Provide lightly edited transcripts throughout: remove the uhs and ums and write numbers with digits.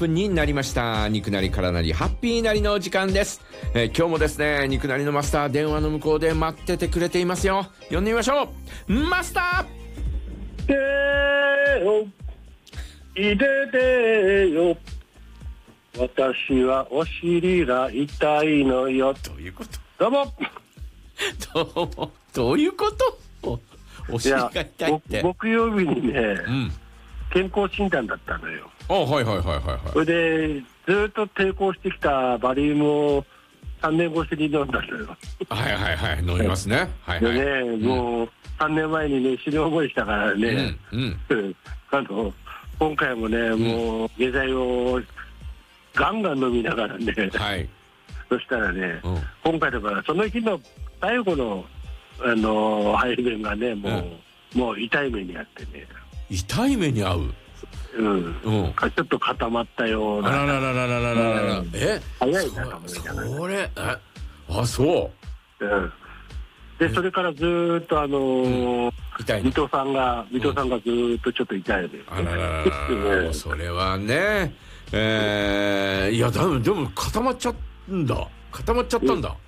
分になりました。肉なりからなりハッピーなりの時間です。今日もですね、肉なりのマスター電話の向こうで待っててくれていますよ。呼んでみましょう。マスター。 手を入れてよ、私はお尻が痛いのよ。 どういうこと？ どうもどういうこと？お尻が痛いって。 木曜日にね、健康診断だったのよ。 はいはいはいはいはい。 それでずっと抵抗してきたバリウムを3年越しに飲んだのよ。 はいはいはい、飲みますね。はいはい。 でね、もう3年前にね、死ぬ思いしたからね、今回もね、もう下剤をガンガン飲みながらね、 はい、 そしたらね、今回だからその日の最後の排便がね、もう痛い目にあってね。 痛い目に遭う。 ちょっと固まったような。 あらららららららら。 早いなと思いながら。 それ、そう。 でそれからずーっと水戸さんがずーっとちょっと痛いです。 あらららら。それはね、いやでも固まっちゃったんだ。ちょっと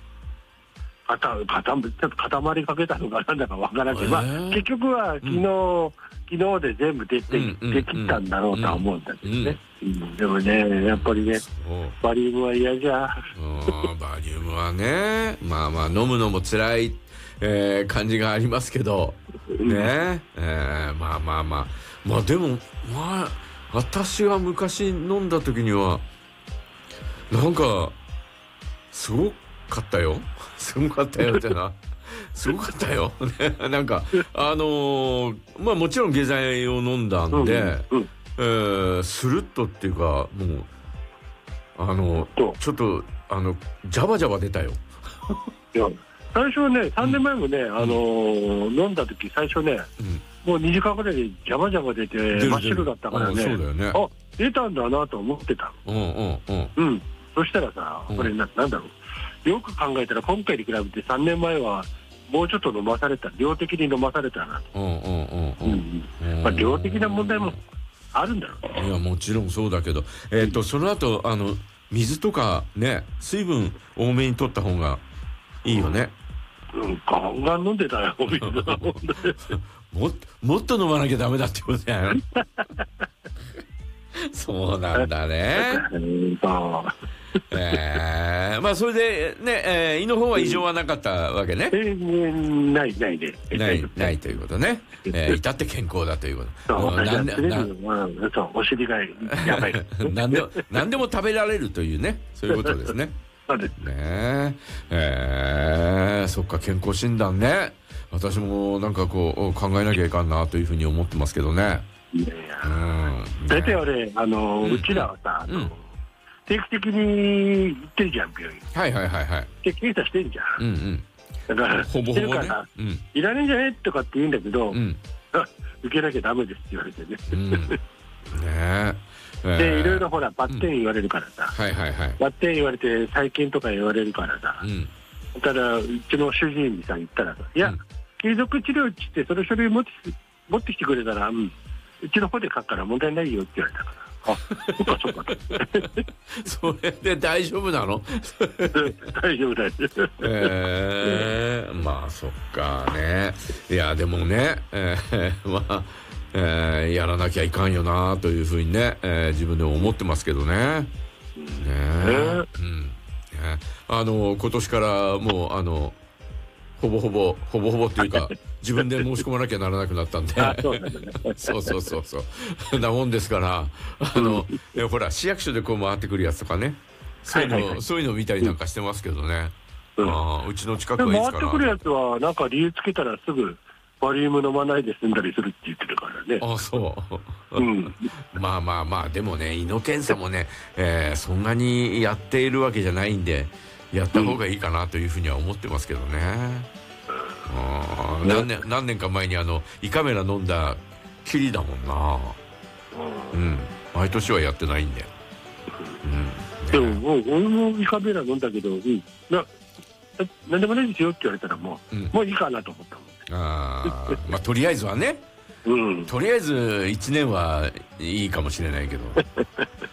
固まりかけたのかなんだかわからんけど、結局は昨日で全部できたんだろうとは思うんだけどね。でもね、やっぱりね、バリウムは嫌じゃ。バリウムはね、まあまあ飲むのも辛い、感じがありますけどね、まあでも私が昔飲んだ時にはなんかすごかったよってな。すごかったよ。なんかもちろん下剤を飲んだんで、スルッとっていうかもうちょっとジャバジャバ出たよ。 いや最初ね、3年前もね、飲んだ時最初ね、もう2時間ぐらいでジャバジャバ出て真っ白だったからね。 そうだよね。 出たんだなと思ってた。そしたらさ、これなんだろう、よく考えたら今回に比べて3年前はもうちょっと飲まされた、量的に飲まされたな。量的な問題もあるんだろう。 いやもちろんそうだけど、その後水とかね、水分多めに取った方がいいよね。 ガンガン飲んでたよ。 もっと飲まなきゃダメだってことじゃん。そうなんだね。まあそれでね、胃の方は異常はなかったわけね。 ないということね。至って健康だということ。 お尻がやばい。 何でも食べられるというね、そういうことですね。 そうですね。そっか、健康診断ね。私もなんかこう考えなきゃいかんなというふうに思ってますけどね。 大体俺うちらはさ、定期的に行ってるじゃん、病院。で検査してんじゃん。だからほぼほぼね、 いらねえんじゃねとかって言うんだけど、受けなきゃダメですって言われてね。でいろいろほらバッテン言われるからさ、バッテン言われて細菌とか言われるからさ、ただうちの主治医にさ言ったらさ、いや継続治療っつってその書類持ってきてくれたら、うちの方で書くから問題ないよって言われたから、そうかそれで大丈夫なの？ 大丈夫大丈夫。まあそっかね。いやでもね、やらなきゃいかんよなというふうにね、自分でも思ってますけどね。今年からもうほぼほぼっていうか自分で申し込まなきゃならなくなったんで、そうなもんですから、ほら市役所でこう回ってくるやつとかね、そういうのを見たりなんかしてますけどね。うちの近くはいいですから。 回ってくるやつはなんか理由つけたらすぐバリウム飲まないで済んだりするって言ってるからね。 そう。まあでもね、胃の検査もね、そんなにやっているわけじゃないんでやった方がいいかなというふうには思ってますけどね。何年か前に胃カメラ飲んだきりだもんな。毎年はやってないんで。 でも俺も胃カメラ飲んだけど、何でもないですよって言われたらもういいかなと思ったもん。 まあとりあえずはね、とりあえず1年はいいかもしれないけど